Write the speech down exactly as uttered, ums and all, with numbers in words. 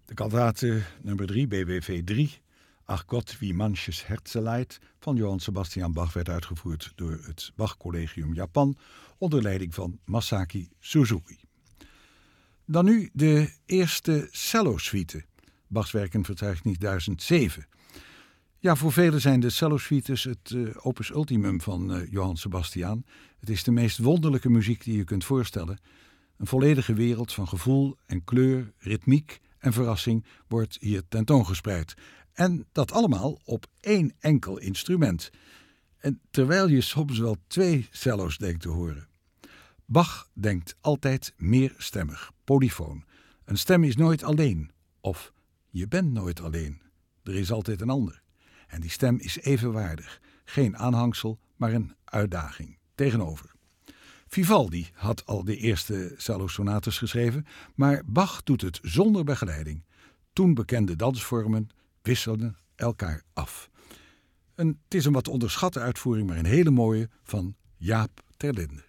De kantate nummer drie, B W V drie, Ach Gott wie manches Herzeleid van Johann Sebastian Bach werd uitgevoerd door het Bach Collegium Japan onder leiding van Masaki Suzuki. Dan nu de eerste cello-suite, Bachs werken Verzeichnis duizend zeven. Ja, voor velen zijn de cello-suites het uh, opus ultimum van uh, Johann Sebastian. Het is de meest wonderlijke muziek die je kunt voorstellen. Een volledige wereld van gevoel en kleur, ritmiek en verrassing wordt hier tentoongespreid. En dat allemaal op één enkel instrument. En terwijl je soms wel twee cello's denkt te horen. Bach denkt altijd meerstemmig, polyfoon. Een stem is nooit alleen. Of je bent nooit alleen. Er is altijd een ander. En die stem is evenwaardig. Geen aanhangsel, maar een uitdaging. Tegenover. Vivaldi had al de eerste cello-sonates geschreven, maar Bach doet het zonder begeleiding. Toen bekende dansvormen wisselden elkaar af. En het is een wat onderschatte uitvoering, maar een hele mooie van Jaap ter Linde.